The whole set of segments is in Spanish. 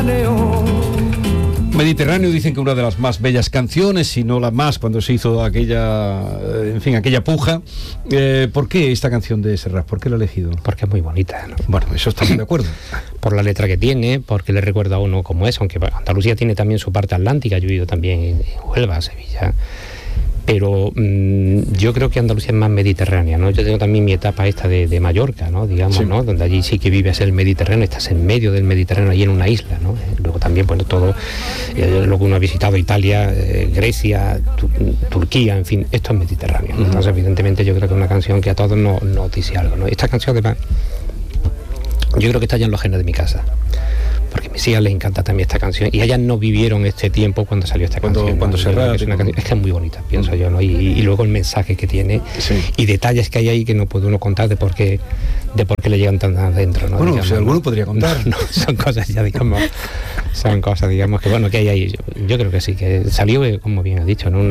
Mediterráneo, dicen que una de las más bellas canciones, si no la más, cuando se hizo aquella puja. ¿Por qué esta canción de Serrat? ¿Por qué la ha elegido? Porque es muy bonita, ¿no? Bueno, eso estamos de acuerdo. Por la letra que tiene, porque le recuerda a uno cómo es, aunque Andalucía tiene también su parte atlántica, yo he vivido también en Huelva, Sevilla. Pero yo creo que Andalucía es más mediterránea, ¿no? Yo tengo también mi etapa esta de Mallorca, ¿no? Digamos, sí. ¿No? Donde allí sí que vives el Mediterráneo, estás en medio del Mediterráneo, ahí en una isla, ¿no? Luego también, bueno, todo lo que uno ha visitado, Italia, Grecia, Turquía, en fin, esto es Mediterráneo, ¿no? Entonces, evidentemente, yo creo que es una canción que a todos nos dice algo, ¿no? Esta canción, además, yo creo que está ya en los genes de mi casa. Porque a mis hijas les encanta también esta canción y ellas no vivieron este tiempo cuando salió esta canción. Cuando ¿no? Serrat, es que es muy bonita, pienso yo, ¿no? Y luego el mensaje que tiene, sí. Y detalles que hay ahí que no puede uno contar de por qué le llegan tan adentro, ¿no? Bueno, digamos, si alguno podría contar. No, son cosas ya, digamos, que bueno, que hay ahí. Yo creo que sí, que salió, como bien has dicho, en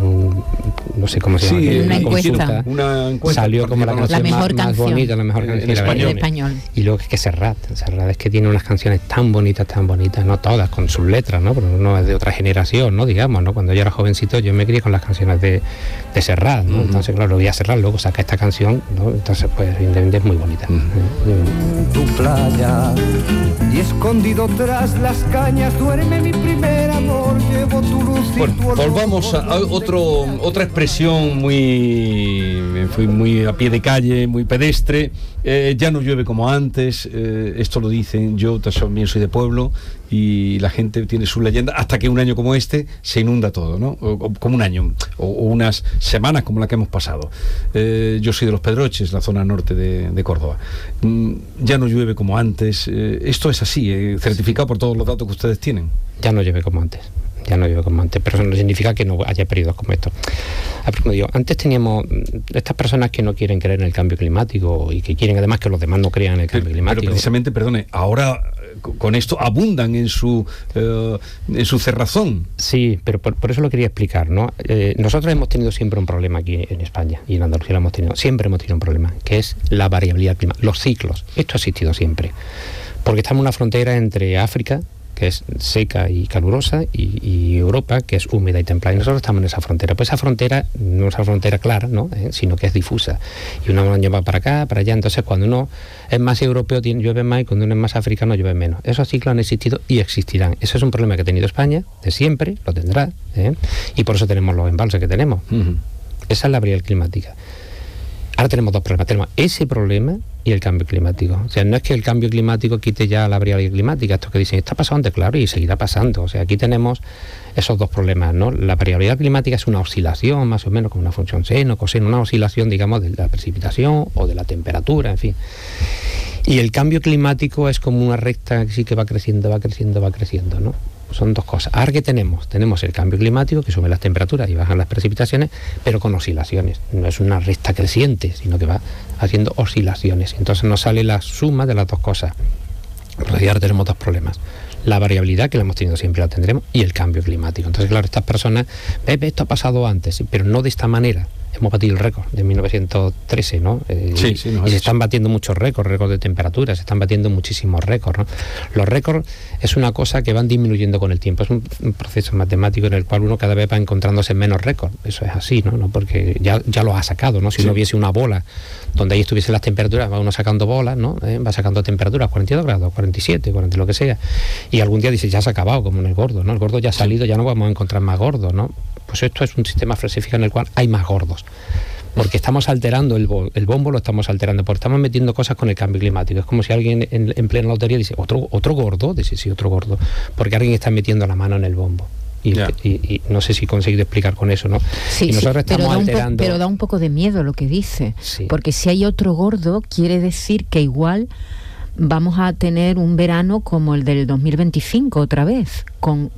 no sé cómo se llama. Sí, una encuesta. Salió como la canción más bonita, la mejor canción en español. Y luego es que Serrat es que tiene unas canciones tan bonitas, no todas, con sus letras, ¿no? Porque uno es de otra generación, ¿no? Digamos, ¿no? Cuando yo era jovencito yo me crié con las canciones de Serrat, ¿no? Entonces, claro, voy a Serrat, luego saca esta canción, ¿no? Entonces, pues, evidentemente es muy bonita. Tu playa y escondido tras las cañas duerme mi primer amor, llevo tu luz y bueno, tu olor. Volvamos a otra expresión muy a pie de calle, muy pedestre. Ya no llueve como antes, esto lo dicen, yo también soy de pueblo y la gente tiene su leyenda, hasta que un año como este se inunda todo, ¿no? O como un año, o unas semanas como la que hemos pasado. Yo soy de Los Pedroches, la zona norte de Córdoba. Ya no llueve como antes, esto es así, certificado por todos los datos que ustedes tienen. Ya no llueve como antes, pero eso no significa que no haya periodos como estos. Como digo, antes teníamos estas personas que no quieren creer en el cambio climático y que quieren además que los demás no crean en el cambio climático. Pero precisamente, perdone, ahora con esto abundan en su cerrazón. Sí, pero por eso lo quería explicar, ¿no? Nosotros hemos tenido siempre un problema aquí en España y en Andalucía siempre hemos tenido un problema, que es la variabilidad climática, los ciclos. Esto ha existido siempre, porque estamos en una frontera entre África, que es seca y calurosa, y Europa, que es húmeda y templada. Y nosotros estamos en esa frontera. Pues esa frontera no es una frontera clara, ¿no? Sino que es difusa. Y un año va para acá, para allá. Entonces, cuando uno es más europeo, llueve más, y cuando uno es más africano, llueve menos. Esos ciclos han existido y existirán. Eso es un problema que ha tenido España, de siempre, lo tendrá, y por eso tenemos los embalses que tenemos. Esa es la variabilidad climática. Ahora tenemos dos problemas. Tenemos ese problema y el cambio climático. O sea, no es que el cambio climático quite ya la variabilidad climática. Esto que dicen, está pasando antes, claro, y seguirá pasando. O sea, aquí tenemos esos dos problemas, ¿no? La variabilidad climática es una oscilación, más o menos, con una función seno, coseno, una oscilación, digamos, de la precipitación o de la temperatura, en fin. Y el cambio climático es como una recta que sí que va creciendo, ¿no? Son dos cosas. Ahora que tenemos el cambio climático, que sube las temperaturas y bajan las precipitaciones, pero con oscilaciones. No es una recta creciente, sino que va haciendo oscilaciones. Entonces nos sale la suma de las dos cosas. Pero ahora tenemos dos problemas. La variabilidad, que la hemos tenido siempre, la tendremos, y el cambio climático. Entonces, claro, estas personas, esto ha pasado antes, pero no de esta manera. Hemos batido el récord de 1913, ¿no? Y se están batiendo muchos récords de temperatura, se están batiendo muchísimos récords, ¿no? Los récords es una cosa que van disminuyendo con el tiempo, es un proceso matemático en el cual uno cada vez va encontrándose menos récords. Eso es así, ¿no? Porque ya lo ha sacado, ¿no? Si uno viese una bola donde ahí estuviesen las temperaturas, va uno sacando bolas, ¿no? Va sacando temperaturas, 42 grados, 47, 40, lo que sea. Y algún día dice, ya se ha acabado, como en el gordo, ¿no? El gordo ya ha salido, ya no vamos a encontrar más gordos, ¿no? Pues esto es un sistema falsificado en el cual hay más gordos. Porque estamos alterando el bombo, lo estamos alterando, porque estamos metiendo cosas con el cambio climático. Es como si alguien en plena lotería dice, ¿otro gordo? Dice, sí, otro gordo. Porque alguien está metiendo la mano en el bombo. Y no sé si he conseguido explicar con eso, ¿no? Sí, y nosotros estamos alterando. Pero da un poco de miedo lo que dice. Sí. Porque si hay otro gordo, quiere decir que igual vamos a tener un verano como el del 2025 otra vez, con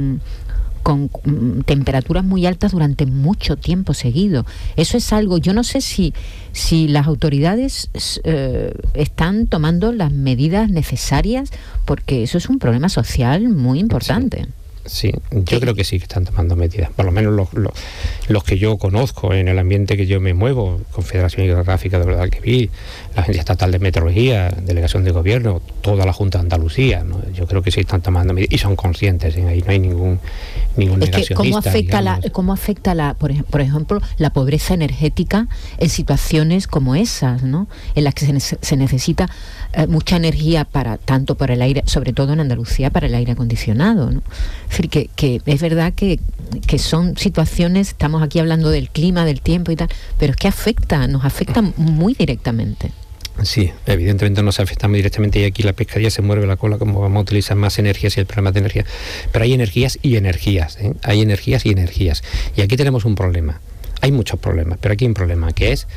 temperaturas muy altas durante mucho tiempo seguido. Eso es algo, yo no sé si las autoridades están tomando las medidas necesarias, porque eso es un problema social muy importante. Sí, yo creo que sí que están tomando medidas. Por lo menos los que yo conozco en el ambiente que yo me muevo, Confederación Hidrográfica de Guadalquivir, la Agencia Estatal de Meteorología, Delegación de Gobierno, toda la Junta de Andalucía, ¿no? Yo creo que sí están tomando medidas y son conscientes, ¿eh? Ahí no hay ningún negacionista. ¿Cómo afecta por ejemplo, la pobreza energética en situaciones como esas, ¿no? En las que se necesita mucha energía tanto para el aire, sobre todo en Andalucía, para el aire acondicionado, ¿no? Es decir, que es verdad que son situaciones, estamos aquí hablando del clima, del tiempo y tal, pero es que nos afecta muy directamente. Sí, evidentemente nos afecta muy directamente y aquí la pescadilla se mueve la cola como vamos a utilizar más energías y el problema de energía. Pero hay energías y energías, ¿eh? Hay energías y energías. Y aquí tenemos un problema. Hay muchos problemas, pero aquí hay un problema que es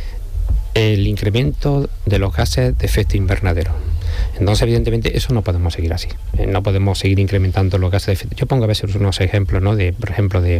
el incremento de los gases de efecto invernadero. Entonces, evidentemente, eso no podemos seguir así. No podemos seguir incrementando los gases de efecto. Yo pongo a veces unos ejemplos, ¿no? Por ejemplo, de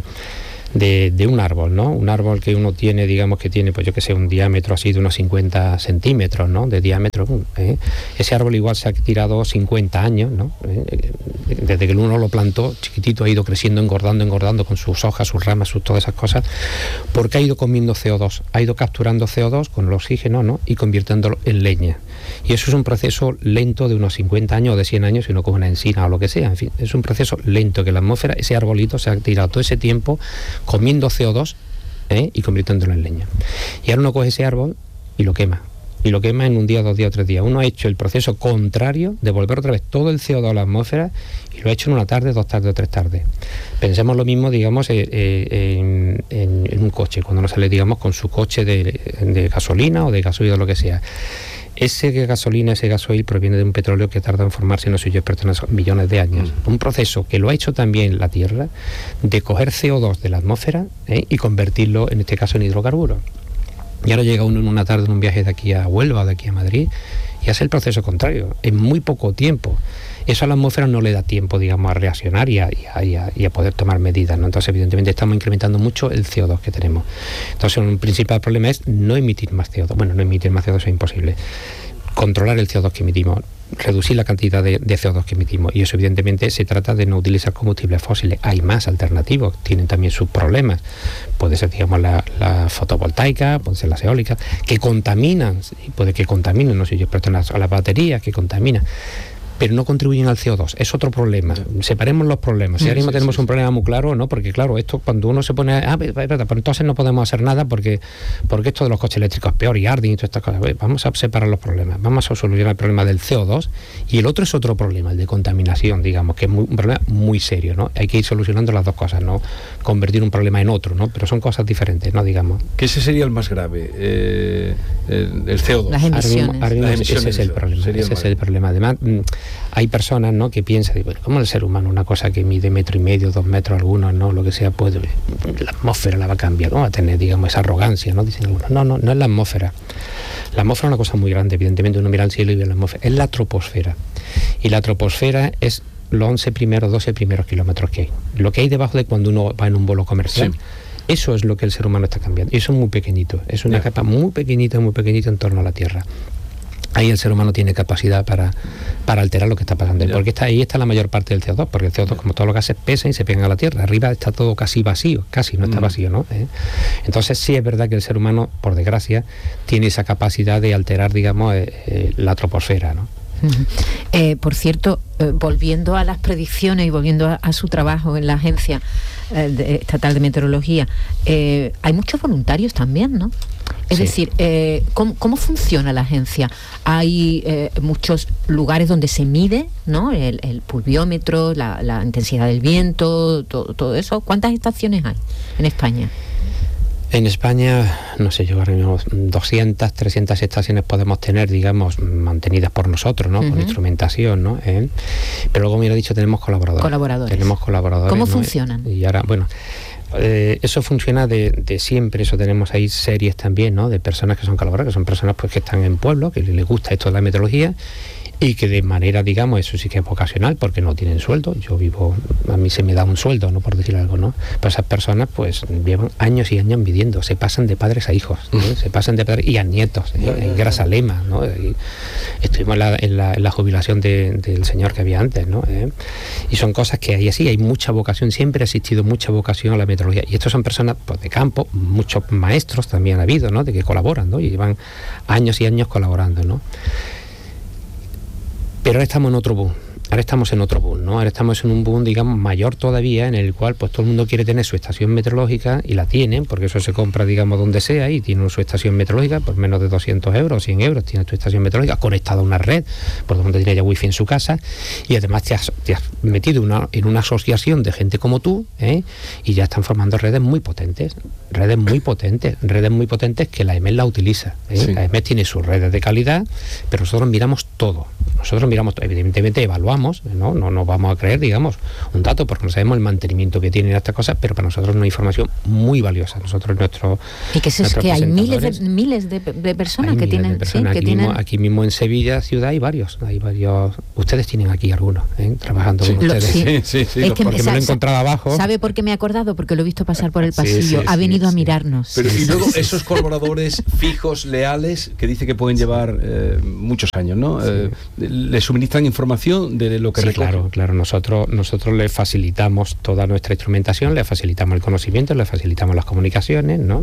un árbol, ¿no? Un árbol que uno tiene, digamos que tiene, pues yo que sé, un diámetro así de unos 50 centímetros, ¿no? De diámetro. Ese árbol igual se ha tirado 50 años, ¿no? Desde que uno lo plantó, chiquitito, ha ido creciendo, engordando con sus hojas, sus ramas, todas esas cosas, porque ha ido comiendo CO2, ha ido capturando CO2 con el oxígeno, ¿no? Y convirtiéndolo en leña. Y eso es un proceso lento de unos 50 años o de 100 años, si uno coge una encina o lo que sea. En fin, es un proceso lento que la atmósfera, ese arbolito se ha tirado todo ese tiempo comiendo CO2 y convirtiéndolo en leña. Y ahora uno coge ese árbol y lo quema. Y lo quema en un día, 2 días o 3 días. Uno ha hecho el proceso contrario de volver otra vez todo el CO2 a la atmósfera y lo ha hecho en una tarde, 2 tardes o 3 tardes. Pensemos lo mismo, digamos, en un coche. Cuando uno sale, digamos, con su coche de gasolina o de gasoil o lo que sea. Ese gasolina, ese gasoil proviene de un petróleo que tarda en formarse, no sé yo, pero millones de años. Un proceso que lo ha hecho también la Tierra, de coger CO2 de la atmósfera y convertirlo, en este caso, en hidrocarburos. Y ahora llega uno en una tarde en un viaje de aquí a Huelva, de aquí a Madrid, y hace el proceso contrario, en muy poco tiempo. Eso a la atmósfera no le da tiempo, digamos, a reaccionar y a poder tomar medidas, ¿no? Entonces, evidentemente, estamos incrementando mucho el CO2 que tenemos. Entonces, un principal problema es no emitir más CO2. Bueno, no emitir más CO2 es imposible. Controlar el CO2 que emitimos, reducir la cantidad de CO2 que emitimos. Y eso, evidentemente, se trata de no utilizar combustibles fósiles. Hay más alternativos, tienen también sus problemas. Puede ser, digamos, la fotovoltaica, puede ser las eólicas, que contaminan, puede que contaminen, no sé yo, experto en las baterías, que contaminan, pero no contribuyen al CO2. Es otro problema. Separemos los problemas. Si ahora mismo tenemos un problema muy claro, ¿no? Porque claro, esto cuando uno se pone pero entonces no podemos hacer nada porque esto de los coches eléctricos es peor y arden y todas estas cosas. Vamos a separar los problemas. Vamos a solucionar el problema del CO2 y el otro es otro problema, el de contaminación, digamos, que es un problema muy serio, ¿no? Hay que ir solucionando las dos cosas, no convertir un problema en otro, ¿no? Pero son cosas diferentes, ¿no? Digamos. Que ese sería el más grave, el CO2. Las emisiones. Ese es el problema. Ese es el problema. Además, hay personas, ¿no?, que piensan, bueno, ¿cómo el ser humano, una cosa que mide 1,5 metros, 2 metros algunos, ¿no?, lo que sea, pues la atmósfera la va a cambiar, ¿cómo va a tener, digamos, esa arrogancia, ¿no? Dicen algunos. No es la atmósfera. La atmósfera es una cosa muy grande, evidentemente uno mira al cielo y ve la atmósfera. Es la troposfera. Y la troposfera es los 12 primeros kilómetros que hay. Lo que hay debajo de cuando uno va en un vuelo comercial. Sí. Eso es lo que el ser humano está cambiando. Y eso es muy pequeñito. Es una capa muy pequeñita en torno a la Tierra. Ahí el ser humano tiene capacidad para alterar lo que está pasando. Porque ahí está la mayor parte del CO2, porque el CO2, como todos los gases, pesan y se pegan a la Tierra. Arriba está todo casi vacío, casi no está vacío, ¿no? Entonces sí es verdad que el ser humano, por desgracia, tiene esa capacidad de alterar, digamos, la troposfera, ¿no? Por cierto, volviendo a las predicciones y volviendo a su trabajo en la Agencia Estatal de Meteorología, hay muchos voluntarios también, ¿no? Es decir, ¿cómo funciona la agencia? Hay muchos lugares donde se mide, ¿no?, el pulviómetro, la intensidad del viento, todo eso. ¿Cuántas estaciones hay en España? En España, no sé, yo ahora mismo 200, 300 estaciones podemos tener, digamos, mantenidas por nosotros, ¿no? Con instrumentación, ¿no? Pero luego, como ya he dicho, tenemos colaboradores. Tenemos colaboradores. ¿Cómo ¿no? funcionan? Y ahora, bueno, eso funciona de siempre. Eso tenemos ahí series también, ¿no?, de personas que son colaboradores, que son personas pues que están en pueblos, que les gusta esto de la meteorología. y que de manera, digamos, eso sí que es vocacional, porque no tienen sueldo. A mí se me da un sueldo, no por decir algo, ¿no? Pero esas personas pues llevan años y años viviendo, se pasan de padres a hijos, se pasan de padres y a nietos, en Grazalema, ¿no? Y estuvimos en la jubilación del señor que había antes, ¿no? Y son cosas que hay así, hay mucha vocación, siempre ha existido mucha vocación a la meteorología, y estos son personas pues, de campo, muchos maestros también ha habido, ¿no? De que colaboran, ¿no? Y llevan años y años colaborando, ¿no? Pero ahora estamos en otro boom. Ahora estamos en otro boom, ¿no? Ahora estamos en un boom, digamos, mayor todavía, en el cual pues todo el mundo quiere tener su estación meteorológica, y la tienen, porque eso se compra, digamos, donde sea, y tiene su estación meteorológica por menos de 200 euros, 100 euros, tienes tu estación meteorológica conectada a una red, por donde tienes ya wifi en su casa, y además te has metido en una asociación de gente como tú, y ya están formando redes muy potentes que la EMET la utiliza, Sí. La EMET tiene sus redes de calidad, pero nosotros miramos todo, evidentemente evaluamos, no nos vamos a creer, digamos, un dato, porque no sabemos el mantenimiento que tienen estas cosas, pero para nosotros es una información muy valiosa. Nosotros y que es que hay miles de personas que tienen, aquí mismo en Sevilla ciudad hay varios. Ustedes tienen aquí algunos trabajando con ustedes. Sí. Es que porque me lo he encontrado abajo. ¿Sabe por qué me he acordado? Porque lo he visto pasar por el pasillo. Ha venido a mirarnos. Pero y luego esos colaboradores fijos, leales, que dice que pueden llevar muchos años, ¿no? ¿Le suministran información de lo que recogen? Claro. Nosotros les facilitamos toda nuestra instrumentación, les facilitamos el conocimiento, les facilitamos las comunicaciones, ¿no?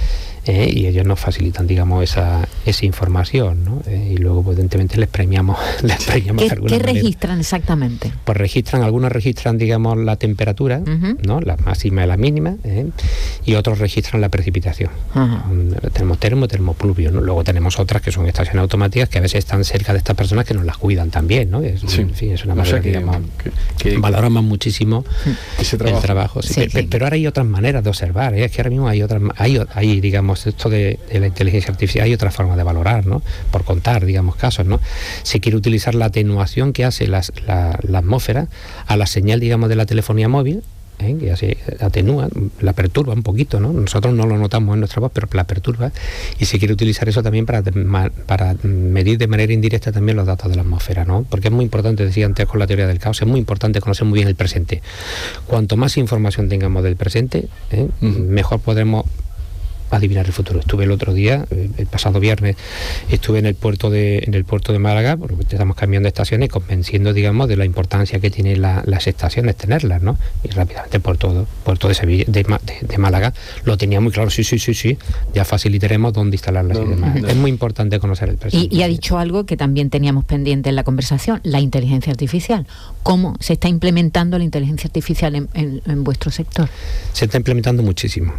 Y ellos nos facilitan, digamos, esa información, ¿no? Y luego, evidentemente, les premiamos de alguna ¿Qué registran exactamente? Pues algunos registran, digamos, la temperatura, ¿no? La máxima y la mínima, y otros registran la precipitación. Tenemos termopluvio, ¿no? Luego tenemos otras que son estaciones automáticas, que a veces están cerca de estas personas que nos las cuidan también, ¿no? En fin, es una manera, digamos, que valoramos muchísimo ese trabajo. Sí. Pero ahora hay otras maneras de observar, es que ahora mismo hay digamos, esto de la inteligencia artificial, hay otra forma de valorar, ¿no? Por contar, digamos, casos, ¿no? Se quiere utilizar la atenuación que hace la atmósfera a la señal, digamos, de la telefonía móvil, que se atenúa, la perturba un poquito, ¿no? Nosotros no lo notamos en nuestra voz, pero la perturba, y se quiere utilizar eso también para medir de manera indirecta también los datos de la atmósfera, ¿no? Porque es muy importante, decía antes con la teoría del caos, es muy importante conocer muy bien el presente. Cuanto más información tengamos del presente, mejor podremos adivinar el futuro. Estuve el otro día, el pasado viernes, estuve en el puerto de Málaga, porque estamos cambiando de estaciones, convenciendo, digamos, de la importancia que tienen las estaciones tenerlas, ¿no? Y rápidamente el puerto de Sevilla, de Málaga, lo tenía muy claro, sí, ya facilitaremos dónde instalarlas y demás. Es muy importante conocer el presente. Y ha dicho algo que también teníamos pendiente en la conversación, la inteligencia artificial. ¿Cómo se está implementando la inteligencia artificial en vuestro sector? Se está implementando muchísimo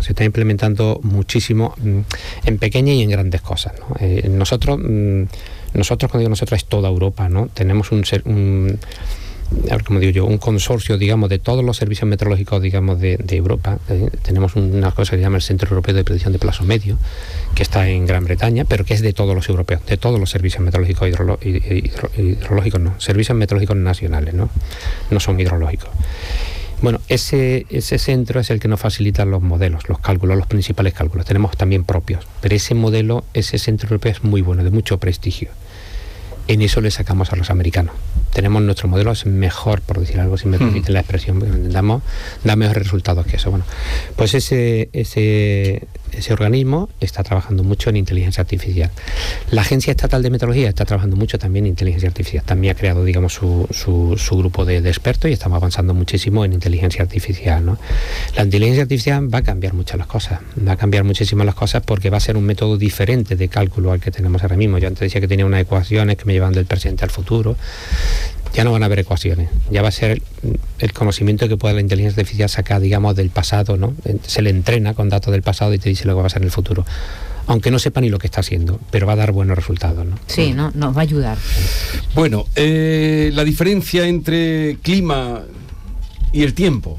en pequeñas y en grandes cosas, ¿no? Nosotros, cuando digo nosotros, es toda Europa, ¿no? Tenemos un consorcio, digamos, de todos los servicios meteorológicos, digamos, de Europa. Tenemos una cosa que se llama el Centro Europeo de Predicción de Plazo Medio, que está en Gran Bretaña, pero que es de todos los europeos, de todos los servicios meteorológicos hidrológicos, no, servicios meteorológicos nacionales, no son hidrológicos. Bueno, ese centro es el que nos facilita los modelos, los cálculos, los principales cálculos. Tenemos también propios, pero ese centro europeo es muy bueno, de mucho prestigio. En eso le sacamos a los americanos. Tenemos nuestro modelo, es mejor, por decir algo, si me permiten la expresión, porque da mejores resultados que eso. Bueno, pues ese organismo está trabajando mucho en inteligencia artificial. La Agencia Estatal de Meteorología está trabajando mucho también en inteligencia artificial. También ha creado, digamos, su grupo de expertos, y estamos avanzando muchísimo en inteligencia artificial, ¿no? La inteligencia artificial va a cambiar muchas las cosas, va a cambiar muchísimas las cosas, porque va a ser un método diferente de cálculo al que tenemos ahora mismo. Yo antes decía que tenía unas ecuaciones que me llevan del presente al futuro. Ya no van a haber ecuaciones, ya va a ser el conocimiento que pueda la inteligencia artificial sacar, digamos, del pasado, ¿no? Se le entrena con datos del pasado y te dice lo que va a pasar en el futuro, aunque no sepa ni lo que está haciendo, pero va a dar buenos resultados, ¿no? Sí, nos va a ayudar. Bueno, la diferencia entre clima y el tiempo.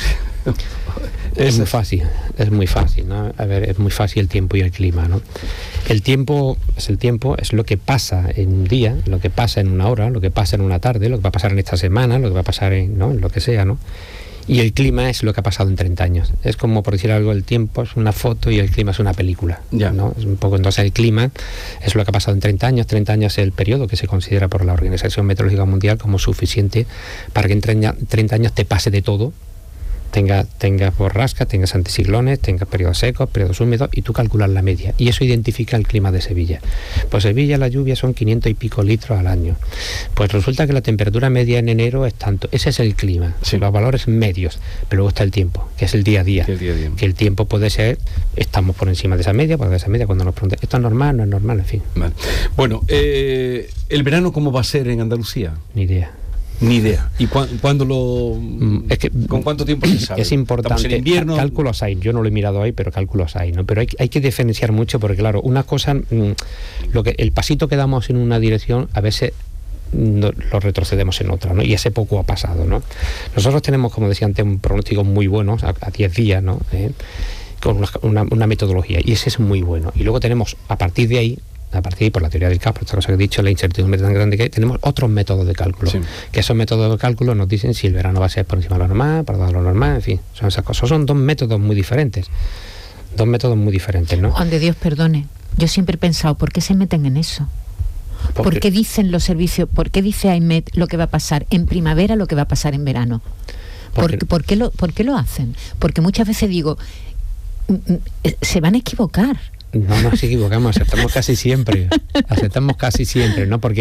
Es muy fácil, ¿no? A ver, es muy fácil el tiempo y el clima, ¿no? El tiempo es lo que pasa en un día, lo que pasa en una hora, lo que pasa en una tarde, lo que va a pasar en esta semana, lo que va a pasar en lo que sea, ¿no? Y el clima es lo que ha pasado en 30 años. Es como, por decir algo, el tiempo es una foto y el clima es una película. Ya. ¿No? Es un poco, entonces el clima es lo que ha pasado en 30 años. 30 años es el periodo que se considera por la Organización Meteorológica Mundial como suficiente para que en 30 años te pase de todo. Tengas borrascas, tengas anticiclones, tengas periodos secos, periodos húmedos, y tú calculas la media. Y eso identifica el clima de Sevilla. Pues Sevilla, la lluvia son 500 y pico litros al año. Pues resulta que la temperatura media en enero es tanto. Ese es el clima, sí, los valores medios. Pero luego está el tiempo, que es el día a día. Que el tiempo puede ser, estamos por encima de esa media, porque esa media cuando nos preguntan, ¿esto es normal? No es normal, en fin. Vale. Bueno, ¿el verano cómo va a ser en Andalucía? Ni idea. Ni idea. ¿Y cuándo lo...? Es que, ¿con cuánto tiempo se sabe? Es importante. En invierno. Cálculos hay. Yo no lo he mirado ahí, pero cálculos hay, ¿no? Pero hay que diferenciar mucho, porque claro, una cosa, el pasito que damos en una dirección, a veces lo retrocedemos en otra, ¿no? Y ese poco ha pasado, ¿no? Nosotros tenemos, como decía antes, un pronóstico muy bueno a 10 días, ¿no? Con una metodología, y ese es muy bueno. Y luego tenemos, a partir de ahí, por la teoría del caos, por esta cosa que he dicho, la incertidumbre tan grande que hay, tenemos otros métodos de cálculo, sí, que esos métodos de cálculo nos dicen si el verano va a ser por encima de lo normal, por debajo de lo normal, en fin, son esas cosas. Son dos métodos muy diferentes, ¿no? Juan de Dios, perdone, yo siempre he pensado, ¿por qué se meten en eso? ¿Por qué dicen los servicios, por qué dice AEMET lo que va a pasar en primavera, lo que va a pasar en verano? ¿Por qué lo hacen? Porque muchas veces digo, se van a equivocar. No nos equivocamos, acertamos casi siempre, ¿no? Porque